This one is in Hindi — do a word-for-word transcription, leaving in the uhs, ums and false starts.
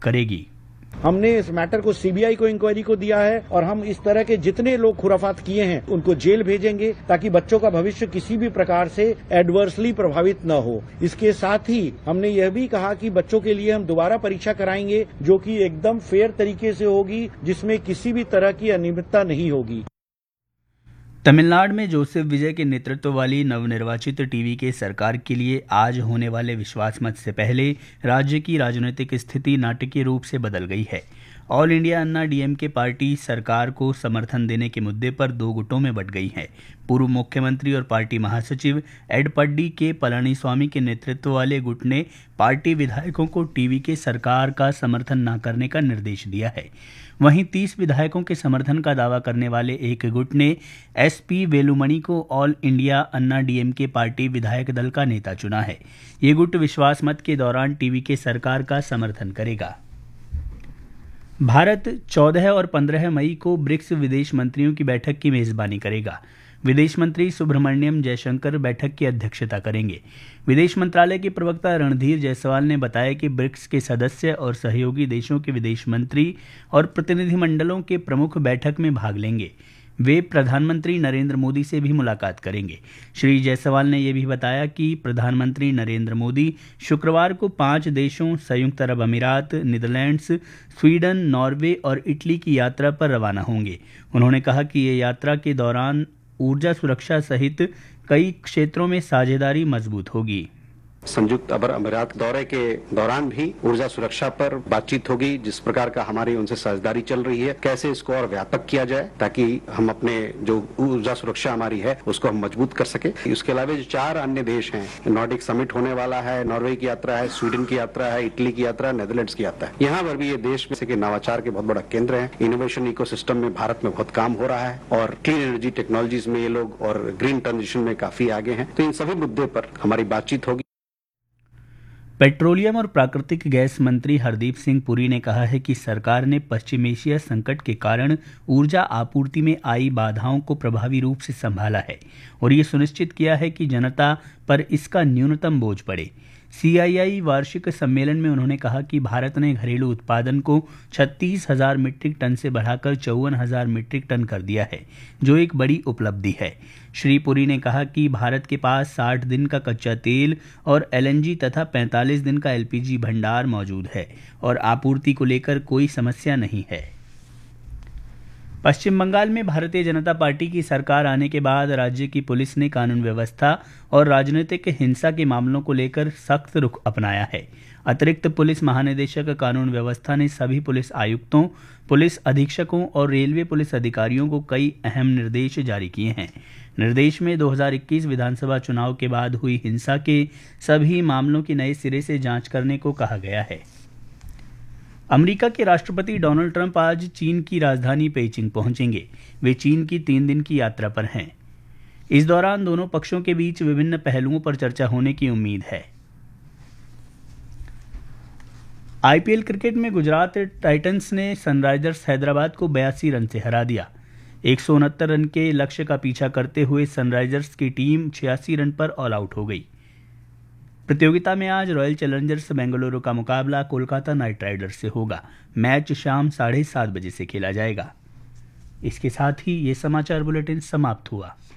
करेगी। हमने इस मैटर को सीबीआई को इंक्वायरी को दिया है और हम इस तरह के जितने लोग खुराफात किए हैं उनको जेल भेजेंगे ताकि बच्चों का भविष्य किसी भी प्रकार से एडवर्सली प्रभावित न हो। इसके साथ ही हमने यह भी कहा कि बच्चों के लिए हम दोबारा परीक्षा कराएंगे जो कि एकदम फेयर तरीके से होगी, जिसमें किसी भी तरह की अनियमितता नहीं होगी। तमिलनाडु में जोसेफ विजय के नेतृत्व वाली नवनिर्वाचित टीवी के सरकार के लिए आज होने वाले विश्वास मत से पहले राज्य की राजनीतिक स्थिति नाटकीय रूप से बदल गई है। ऑल इंडिया अन्ना डीएमके पार्टी सरकार को समर्थन देने के मुद्दे पर दो गुटों में बंट गई है। पूर्व मुख्यमंत्री और पार्टी महासचिव एडपड्डी के पलानीस्वामी के नेतृत्व वाले गुट ने पार्टी विधायकों को टीवी के सरकार का समर्थन न करने का निर्देश दिया है। वहीं तीस विधायकों के समर्थन का दावा करने वाले एक गुट ने एसपी वेलुमणि को ऑल इंडिया अन्ना डीएमके पार्टी विधायक दल का नेता चुना है। ये गुट विश्वास मत के दौरान टीवी के सरकार का समर्थन करेगा। भारत चौदह और पंद्रह मई को ब्रिक्स विदेश मंत्रियों की बैठक की मेजबानी करेगा। विदेश मंत्री सुब्रमण्यम जयशंकर बैठक की अध्यक्षता करेंगे। विदेश मंत्रालय के प्रवक्ता रणधीर जायसवाल ने बताया कि ब्रिक्स के सदस्य और सहयोगी देशों के विदेश मंत्री और प्रतिनिधिमंडलों के प्रमुख बैठक में भाग लेंगे। वे प्रधानमंत्री नरेंद्र मोदी से भी मुलाकात करेंगे। श्री जायसवाल ने यह भी बताया कि प्रधानमंत्री नरेंद्र मोदी शुक्रवार को पांच देशों संयुक्त अरब अमीरात, नीदरलैंड्स, स्वीडन, नॉर्वे और इटली की यात्रा पर रवाना होंगे। उन्होंने कहा कि ये यात्रा के दौरान ऊर्जा सुरक्षा सहित कई क्षेत्रों में साझेदारी मजबूत होगी। संयुक्त अरब अमीरात दौरे के दौरान भी ऊर्जा सुरक्षा पर बातचीत होगी। जिस प्रकार का हमारी उनसे साझेदारी चल रही है, कैसे इसको और व्यापक किया जाए ताकि हम अपने जो ऊर्जा सुरक्षा हमारी है उसको हम मजबूत कर सके। इसके अलावा जो चार अन्य देश हैं, नॉर्डिक समिट होने वाला है, नॉर्वे की यात्रा है, स्वीडन की यात्रा है, इटली की यात्रा, नेदरलैंड्स की यात्रा है। यहाँ पर भी ये देश में से नवाचार के बहुत बड़ा केंद्र है। इनोवेशन इकोसिस्टम में भारत में बहुत काम हो रहा है और क्लीन एनर्जी टेक्नोलॉजीज में ये लोग और ग्रीन ट्रांजिशन में काफी आगे हैं। तो इन सभी मुद्दे पर हमारी बातचीत होगी। पेट्रोलियम और प्राकृतिक गैस मंत्री हरदीप सिंह पुरी ने कहा है कि सरकार ने पश्चिम एशिया संकट के कारण ऊर्जा आपूर्ति में आई बाधाओं को प्रभावी रूप से संभाला है और ये सुनिश्चित किया है कि जनता पर इसका न्यूनतम बोझ पड़े। सीआईआई वार्षिक सम्मेलन में उन्होंने कहा कि भारत ने घरेलू उत्पादन को छत्तीस हजार मीट्रिक टन से बढ़ाकर चौवन हजार मीट्रिक टन कर दिया है, जो एक बड़ी उपलब्धि है। श्री पुरी ने कहा कि भारत के पास साठ दिन का कच्चा तेल और एलएनजी तथा पैंतालीस दिन का एलपीजी भंडार मौजूद है और आपूर्ति को लेकर कोई समस्या नहीं है। पश्चिम बंगाल में भारतीय जनता पार्टी की सरकार आने के बाद राज्य की पुलिस ने कानून व्यवस्था और राजनीतिक हिंसा के मामलों को लेकर सख्त रुख अपनाया है। अतिरिक्त पुलिस महानिदेशक कानून व्यवस्था ने सभी पुलिस आयुक्तों, पुलिस अधीक्षकों और रेलवे पुलिस अधिकारियों को कई अहम निर्देश जारी किए हैं। निर्देश में दो हज़ार इक्कीस विधानसभा चुनाव के बाद हुई हिंसा के सभी मामलों की नए सिरे से जांच करने को कहा गया है। अमेरिका के राष्ट्रपति डोनाल्ड ट्रंप आज चीन की राजधानी पेइचिंग पहुंचेंगे। वे चीन की तीन दिन की यात्रा पर हैं। इस दौरान दोनों पक्षों के बीच विभिन्न पहलुओं पर चर्चा होने की उम्मीद है। आईपीएल क्रिकेट में गुजरात टाइटंस ने सनराइजर्स हैदराबाद को बयासी रन से हरा दिया। एक सौ उनहत्तर रन के लक्ष्य का पीछा करते हुए सनराइजर्स की टीम छियासी रन पर ऑल आउट हो गई। प्रतियोगिता में आज रॉयल चैलेंजर्स बेंगलुरु का मुकाबला कोलकाता नाइट राइडर्स से होगा। मैच शाम साढ़े सात बजे से खेला जाएगा। इसके साथ ही ये समाचार बुलेटिन समाप्त हुआ।